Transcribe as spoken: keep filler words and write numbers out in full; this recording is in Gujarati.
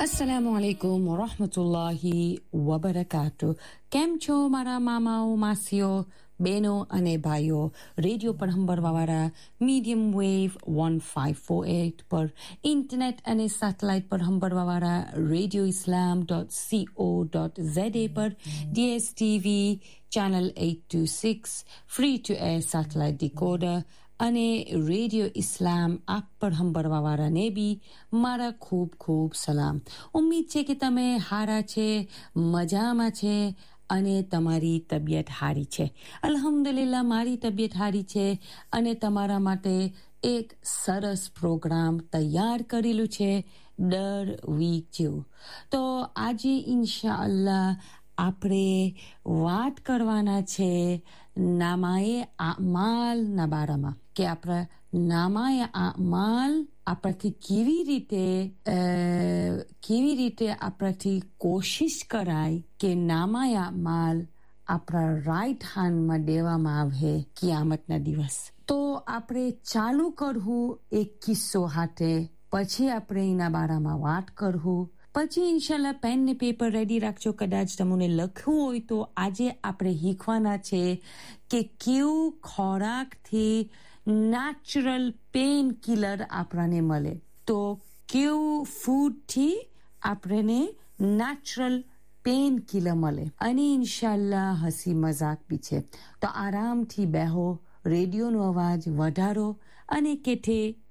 अस्सलामुअलैकुम वरहमतुल्लाहि वबरकातुह. કેમ છો મારા મામાઓ, માસીઓ, બહેનો અને ભાઈઓ? રેડિયો પર હંભરવાવાળા medium wave one five four eight પર, ઇન્ટરનેટ અને સેટેલાઇટ પર હંભરવાવાળા રેડિયો ઇસ્લામ ડોટ co ડોટ za પર, ડીએસટીવી channel eight twenty-six, free two air satellite ડિકોડર અને રેડિયો ઇસ્લામ એપ પર હંભરવાવાળાને બી મારા ખૂબ ખૂબ સલામ. ઉમ્મીદ છે કે તમે હારા છે, મજામાં છે અને તમારી તબિયત હારી છે. અલ્હમ્દુલિલ્લાહ, મારી તબિયત હારી છે અને તમારા માટે એક સરસ પ્રોગ્રામ તૈયાર કરેલું છે દર વીક જેવું. તો આજે ઇન્શાઅલ્લાહ આપણે વાત કરવાના છે નામાએ આમાલના બારામાં, કે આપણા નામાએ આમાલ આપણાથી કેવી રીતે કેવી રીતે આપણાથી કોશિશ કરાય કે નામાએ આમાલ આપણા રાઈટ હેન્ડમાં દેવામાં આવે કિયામતના દિવસ. તો આપણે ચાલુ કરવું એક કિસ્સો હાથે, પછી આપણે એના બારામાં વાત કરવું, પછી ઇન્શાલ્લાહ પેન ને પેપર રેડી રાખજો. કદાચ તમને લખવું હોય તો આજે આપણે શીખવાના છે કે કેવું ખોરાકથી નેચરલ પેન કિલર આપણને મળે. તો કેવું ફૂડથી આપણને નેચરલ પેન કિલર મળે, અને ઇન્શાલ્લાહ હસી મજાક બી છે. તો આરામથી બેહો, રેડિયોનો અવાજ વધારો અને કેથે